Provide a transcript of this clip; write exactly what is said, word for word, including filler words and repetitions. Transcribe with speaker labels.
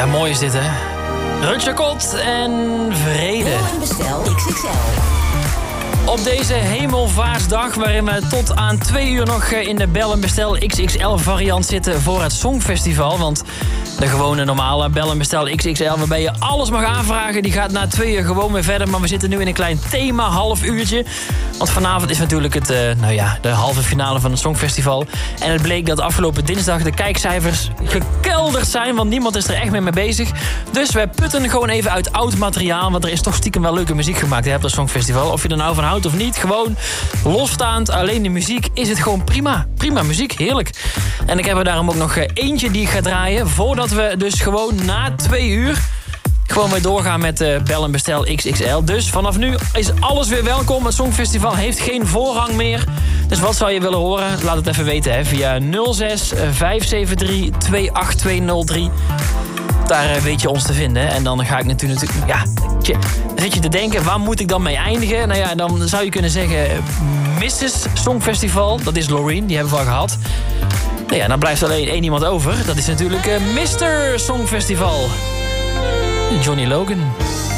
Speaker 1: mooi is dit, hè? Rutger Kot en Vrede.
Speaker 2: Bel en bestel X X L.
Speaker 1: Op deze hemelvaartsdag, waarin we tot aan twee uur nog in de Bel en Bestel X X L variant zitten voor het Songfestival. Want de gewone normale Bel en Bestel X X L, waarbij je alles mag aanvragen, die gaat na twee uur gewoon weer verder. Maar we zitten nu in een klein thema half uurtje. Want vanavond is natuurlijk het, uh, nou ja, de halve finale van het Songfestival. En het bleek dat afgelopen dinsdag de kijkcijfers gekelderd zijn, want niemand is er echt mee mee bezig. Dus wij putten gewoon even uit oud materiaal, want er is toch stiekem wel leuke muziek gemaakt hè, op het Songfestival. Of je er nou van houdt of niet, gewoon losstaand, alleen de muziek, is het gewoon prima. Prima muziek, heerlijk. En ik heb er daarom ook nog eentje die ik ga draaien, voordat we dus gewoon na twee uur gewoon weer doorgaan met uh, Bel en Bestel X X L. Dus vanaf nu is alles weer welkom. Het Songfestival heeft geen voorrang meer. Dus wat zou je willen horen? Laat het even weten hè, via nul zes vijf zeven drie twee acht twee nul drie. Daar uh, weet je ons te vinden. En dan ga ik natuurlijk... Ja, tje, dan zit je te denken, waar moet ik dan mee eindigen? Nou ja, dan zou je kunnen zeggen missus Songfestival. Dat is Loreen, die hebben we al gehad. Nou ja, dan blijft alleen één iemand over. Dat is natuurlijk uh, mister Songfestival. Johnny Logan.